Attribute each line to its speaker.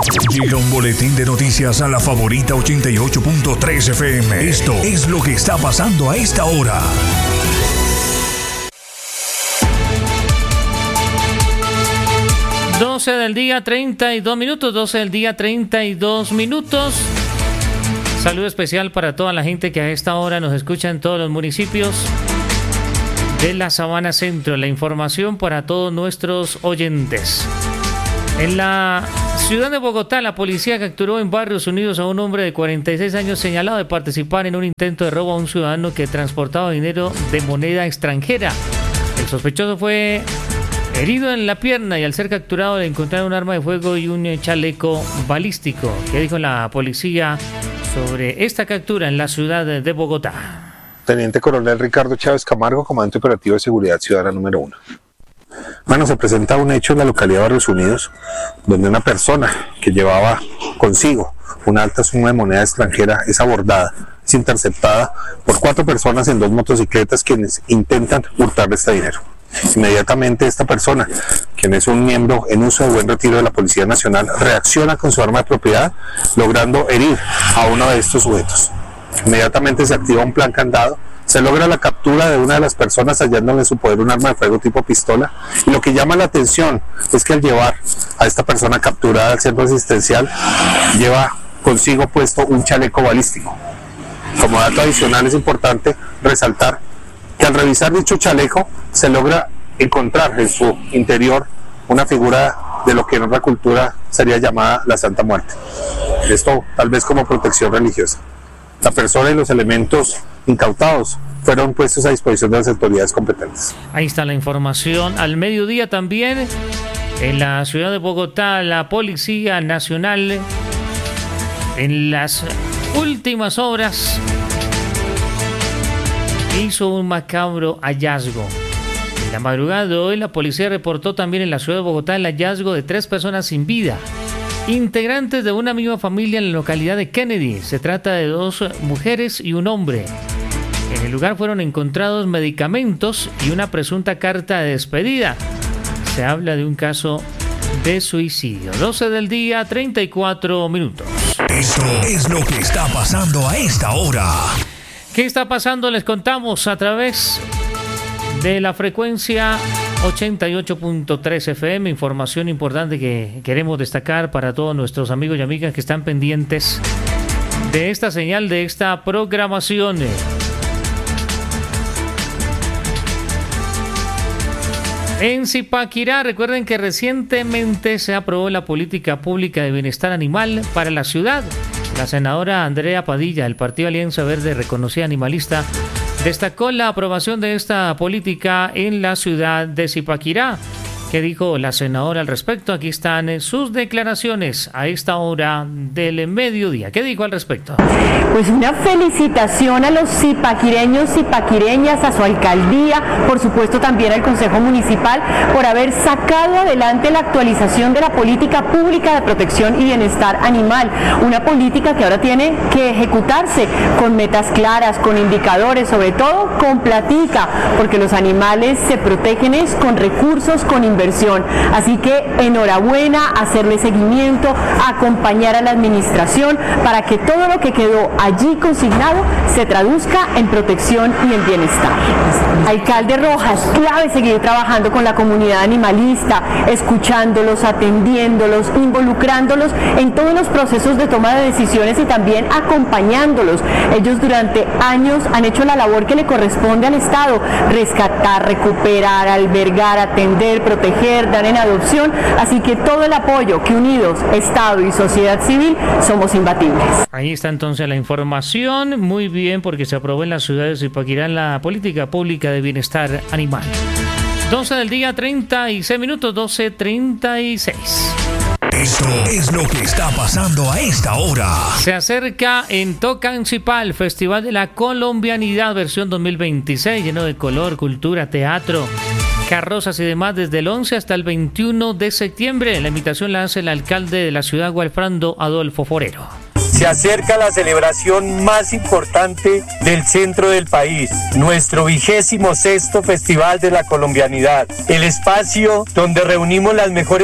Speaker 1: Llega un boletín de noticias a la favorita 88.3 FM. Esto es lo que está pasando a esta hora.
Speaker 2: Doce del día, 32 minutos. 12 del día, 32 minutos. Saludo especial para toda la gente que a esta hora nos escucha en todos los municipios de la Sabana Centro. La información para todos nuestros oyentes. En la ciudad de Bogotá, la policía capturó en Barrios Unidos a un hombre de 46 años señalado de participar en un intento de robo a un ciudadano que transportaba dinero de moneda extranjera. El sospechoso fue herido en la pierna y al ser capturado le encontraron un arma de fuego y un chaleco balístico. ¿Qué dijo la policía sobre esta captura en la ciudad de Bogotá?
Speaker 3: Teniente Coronel Ricardo Chávez Camargo, comandante operativo de seguridad ciudadana número 1. Bueno, se presenta un hecho en la localidad de Barrios Unidos, donde una persona que llevaba consigo una alta suma de moneda extranjera es abordada, es interceptada por 4 personas en 2 motocicletas quienes intentan hurtarle este dinero. Inmediatamente esta persona, quien es un miembro en uso de buen retiro de la Policía Nacional, reacciona con su arma de propiedad, logrando herir a uno de estos sujetos. Inmediatamente se activa un plan candado, se logra la captura de una de las personas hallando en su poder un arma de fuego tipo pistola, y lo que llama la atención es que al llevar a esta persona capturada al centro asistencial lleva consigo puesto un chaleco balístico. Como dato adicional es importante resaltar que al revisar dicho chaleco se logra encontrar en su interior una figura de lo que en otra cultura sería llamada la Santa Muerte. Esto tal vez como protección religiosa. La persona y los elementos incautados fueron puestos a disposición de las autoridades competentes.
Speaker 2: Ahí está la información. Al mediodía también, en la ciudad de Bogotá, la Policía Nacional, en las últimas horas, hizo un macabro hallazgo. En la madrugada de hoy, la policía reportó también en la ciudad de Bogotá el hallazgo de 3 personas sin vida, integrantes de una misma familia en la localidad de Kennedy. Se trata de 2 mujeres y un hombre. En el lugar fueron encontrados medicamentos y una presunta carta de despedida. Se habla de un caso de suicidio. 12 del día, 34 minutos.
Speaker 1: Esto es lo que está pasando a esta hora.
Speaker 2: ¿Qué está pasando? Les contamos a través de la frecuencia 88.3 FM, información importante que queremos destacar para todos nuestros amigos y amigas que están pendientes de esta señal, de esta programación. En Zipaquirá, recuerden que recientemente se aprobó la política pública de bienestar animal para la ciudad. La senadora Andrea Padilla, del Partido Alianza Verde, reconocida animalista, destacó la aprobación de esta política en la ciudad de Zipaquirá. ¿Qué dijo la senadora al respecto? Aquí están sus declaraciones a esta hora del mediodía. ¿Qué dijo al respecto?
Speaker 4: Pues una felicitación a los zipaquireños, zipaquireñas, a su alcaldía, por supuesto también al Consejo Municipal, por haber sacado adelante la actualización de la política pública de protección y bienestar animal. Una política que ahora tiene que ejecutarse con metas claras, con indicadores, sobre todo con platica, porque los animales se protegen es con recursos, con inversión. Así que enhorabuena, hacerle seguimiento, acompañar a la administración para que todo lo que quedó allí consignado se traduzca en protección y en bienestar. Alcalde Rojas, clave seguir trabajando con la comunidad animalista, escuchándolos, atendiéndolos, involucrándolos en todos los procesos de toma de decisiones y también acompañándolos. Ellos durante años han hecho la labor que le corresponde al Estado: rescatar, recuperar, albergar, atender, proteger, dar en adopción, así que todo el apoyo que unidos, Estado y sociedad civil, somos imbatibles.
Speaker 2: Ahí está entonces la información, muy bien, porque se aprobó en la ciudad de Zipaquirá la política pública de bienestar animal. 12 del día, 36 minutos, 12:36.
Speaker 1: Esto es lo que está pasando a esta hora.
Speaker 2: Se acerca en Tocancipá el Festival de la Colombianidad versión 2026, lleno de color, cultura, teatro, carrozas y demás, desde el 11 hasta el 21 de septiembre. La invitación la hace el alcalde de la ciudad, Walfrando Adolfo Forero.
Speaker 5: Se acerca la celebración más importante del centro del país, nuestro 26º Festival de la Colombianidad, el espacio donde reunimos las mejores